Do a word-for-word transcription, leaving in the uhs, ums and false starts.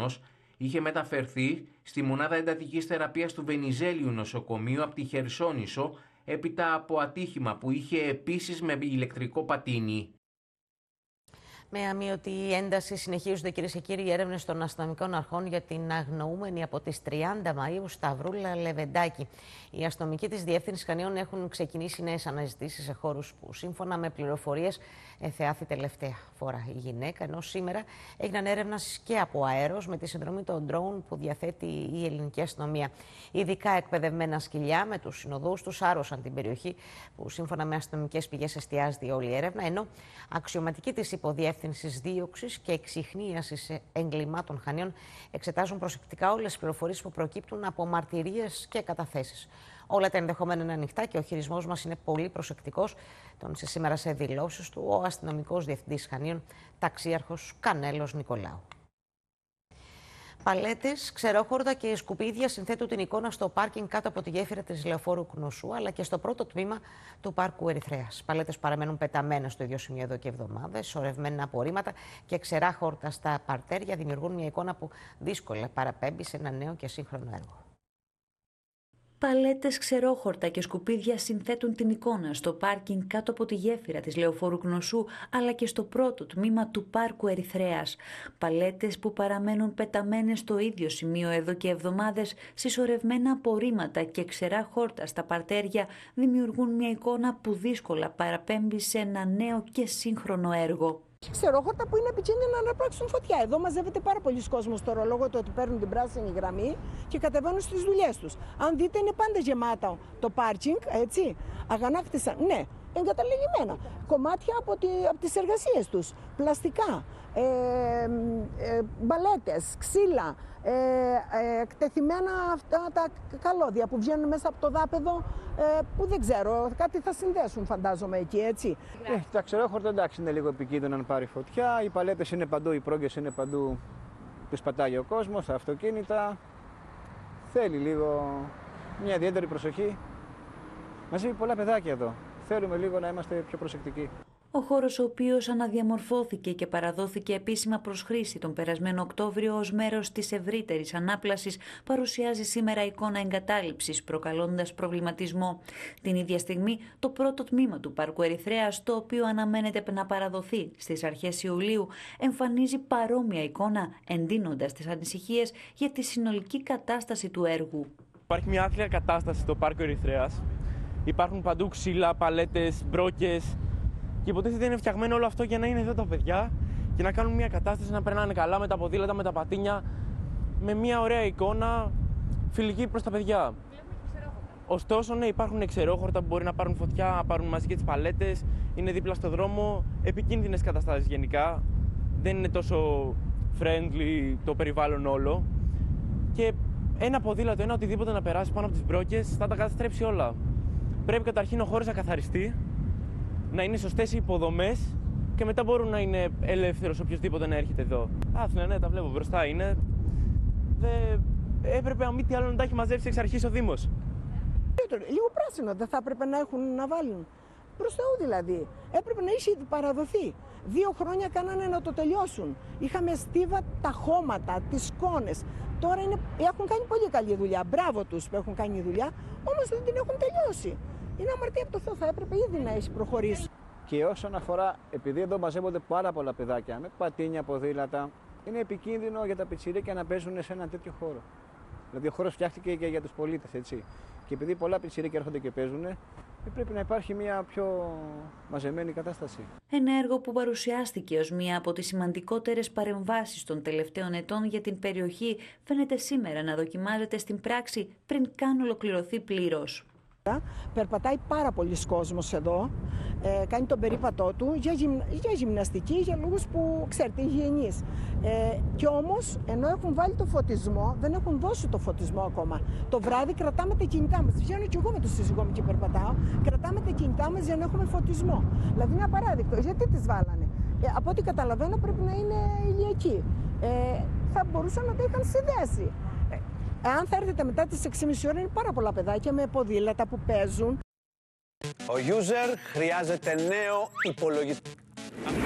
νέος είχε μεταφερθεί στη μονάδα εντατικής θεραπείας του Βενιζέλιου νοσοκομείου από τη Χερσόνησο έπειτα από ατύχημα που είχε επίσης με ηλεκτρικό πατίνι. Με αμείωτη ένταση συνεχίζονται, κυρίες και κύριοι, οι έρευνες των αστυνομικών αρχών για την αγνοούμενη από τις τριάντα Μαΐου Σταυρούλα Λεβεντάκη. Οι αστυνομικοί της Διεύθυνσης Χανίων έχουν ξεκινήσει νέες αναζητήσεις σε χώρους που, σύμφωνα με πληροφορίες, εθεάθη τελευταία φορά η γυναίκα. Ενώ σήμερα έγιναν έρευνες και από αέρος με τη συνδρομή των ντρόουν που διαθέτει η ελληνική αστυνομία. Ειδικά εκπαιδευμένα σκυλιά με τους συνοδούς τους άρρωσαν την περιοχή που, σύμφωνα με αστυνομικές πηγές, εστιάζεται όλη η έρευνα. Ενώ αξιωματικοί της υποδιεύθυνσης δίωξης και εξιχνίασης εγκλημάτων Χανίων εξετάζουν προσεκτικά όλες τις πληροφορίες που προκύπτουν από μαρτυρίες και καταθέσεις. Όλα τα ενδεχόμενα είναι ανοιχτά και ο χειρισμός μας είναι πολύ προσεκτικός, τόνισε σήμερα σε δηλώσεις του ο αστυνομικός διευθυντής Χανίων, ταξίαρχος Κανέλος Νικολάου. Παλέτες, ξερόχορτα και σκουπίδια συνθέτουν την εικόνα στο πάρκινγκ κάτω από τη γέφυρα της Λεωφόρου Κνωσού, αλλά και στο πρώτο τμήμα του πάρκου Ερυθρέας. Παλέτες παραμένουν πεταμένες στο ίδιο σημείο εδώ και εβδομάδες. Σωρευμένα απορρίμματα και ξερά χόρτα στα παρτέρια δημιουργούν μια εικόνα που δύσκολα παραπέμπει σε ένα νέο και σύγχρονο έργο. Παλέτες, ξερόχορτα και σκουπίδια συνθέτουν την εικόνα στο πάρκινγκ κάτω από τη γέφυρα της Λεωφόρου Κνωσού, αλλά και στο πρώτο τμήμα του πάρκου Ερυθρέας. Παλέτες που παραμένουν πεταμένες στο ίδιο σημείο εδώ και εβδομάδες, συσσωρευμένα απορρίμματα και ξερά χόρτα στα παρτέρια δημιουργούν μια εικόνα που δύσκολα παραπέμπει σε ένα νέο και σύγχρονο έργο. Ξερόχορτα που είναι επικίνδυνα να πράξουν φωτιά. Εδώ μαζεύεται πάρα πολλοί κόσμος τώρα λόγω του ότι παίρνουν την πράσινη γραμμή και κατεβαίνουν στις δουλειές τους. Αν δείτε, είναι πάντα γεμάτα το πάρκινγκ, έτσι. Αγανάκτησαν, ναι, εγκαταλελειμμένα. Κομμάτια από, τη, από τις εργασίες τους. Πλαστικά, ε, ε, μπαλέτες, ξύλα, ε, ε, εκτεθειμένα αυτά τα καλώδια που βγαίνουν μέσα από το δάπεδο, ε, που δεν ξέρω, κάτι θα συνδέσουν φαντάζομαι εκεί, έτσι. Ε, τα ξερόχορτα εντάξει είναι λίγο επικίνδυνο να πάρει φωτιά, οι παλέτες είναι παντού, οι πρόγκες είναι παντού, τους πατάει ο κόσμος, τα αυτοκίνητα. Θέλει λίγο μια ιδιαίτερη προσοχή. Μαζί πολλά παιδάκια εδώ. Θέλουμε λίγο να είμαστε πιο προσεκτικοί. Ο χώρος, ο οποίος αναδιαμορφώθηκε και παραδόθηκε επίσημα προς χρήση τον περασμένο Οκτώβριο ως μέρος της ευρύτερης ανάπλασης, παρουσιάζει σήμερα εικόνα εγκατάλειψης, προκαλώντας προβληματισμό. Την ίδια στιγμή, το πρώτο τμήμα του πάρκου Ερυθρέας, το οποίο αναμένεται να παραδοθεί στις αρχές Ιουλίου, εμφανίζει παρόμοια εικόνα, εντείνοντας τις ανησυχίες για τη συνολική κατάσταση του έργου. Υπάρχει μια άθλια κατάσταση στο πάρκο Ερυθρέας. Υπάρχουν παντού ξύλα, παλέτες, μπρόκες. Και υποτίθεται είναι φτιαγμένο όλο αυτό για να είναι εδώ τα παιδιά και να κάνουν μια κατάσταση να περνάνε καλά με τα ποδήλατα, με τα πατίνια, με μια ωραία εικόνα φιλική προς τα παιδιά. Ωστόσο, ναι, υπάρχουν ξερόχορτα που μπορεί να πάρουν φωτιά, να πάρουν μαζί και τις παλέτες, είναι δίπλα στο δρόμο, επικίνδυνες καταστάσεις γενικά. Δεν είναι τόσο friendly το περιβάλλον όλο. Και ένα ποδήλατο, ένα οτιδήποτε να περάσει πάνω από τις μπρόκες θα τα καταστρέψει όλα. Πρέπει καταρχήν ο χώρος να καθαριστεί, να είναι σωστές οι υποδομές και μετά μπορούν να είναι ελεύθερος οποιοδήποτε να έρχεται εδώ. Άθλια, ναι, τα βλέπω μπροστά είναι. Δε... Έπρεπε αν μη τι άλλο να τα έχει μαζέψει εξ αρχής ο Δήμος. Λίγο πράσινο δεν θα έπρεπε να έχουν να βάλουν. Προς Θεού δηλαδή. Έπρεπε να είχε παραδοθεί. Δύο χρόνια κάνανε να το τελειώσουν. Είχαμε στίβα τα χώματα, τις σκόνες. Τώρα είναι... έχουν κάνει πολύ καλή δουλειά. Μπράβο τους που έχουν κάνει δουλειά, όμως δεν την έχουν τελειώσει. Είναι αμαρτία από το Θεό, θα έπρεπε ήδη να έχει προχωρήσει. Και όσον αφορά, επειδή εδώ μαζεύονται πάρα πολλά παιδάκια με πατίνια, ποδήλατα, είναι επικίνδυνο για τα πιτσιρίκια να παίζουν σε ένα τέτοιο χώρο. Δηλαδή, ο χώρος φτιάχτηκε και για τους πολίτες, έτσι. Και επειδή πολλά πιτσιρίκια έρχονται και παίζουν, πρέπει να υπάρχει μια πιο μαζεμένη κατάσταση. Ένα έργο που παρουσιάστηκε ως μία από τις σημαντικότερες παρεμβάσεις των τελευταίων ετών για την περιοχή, φαίνεται σήμερα να δοκιμάζεται στην πράξη πριν καν ολοκληρωθεί πλήρως. Περπατάει πάρα πολλοί κόσμος εδώ, ε, κάνει τον περίπατό του για, γυμ, για γυμναστική, για λόγους που ξέρετε, υγιεινής. Ε, και όμως, ενώ έχουν βάλει το φωτισμό, δεν έχουν δώσει το φωτισμό ακόμα. Το βράδυ κρατάμε τα κινητά μας. Βγαίνω και εγώ με το σύζυγό μου και περπατάω. Κρατάμε τα κινητά μας για να έχουμε φωτισμό. Δηλαδή, είναι απαράδεκτο. Γιατί τις βάλανε. Ε, από ό,τι καταλαβαίνω, πρέπει να είναι ηλιακοί. Ε, θα μπορούσαν να τα είχαν συνδέσει. Εάν θα έρθετε μετά τις έξι και μισή ώρα, είναι πάρα πολλά παιδάκια με ποδήλατα που παίζουν. Ο user χρειάζεται νέο υπολογιστή.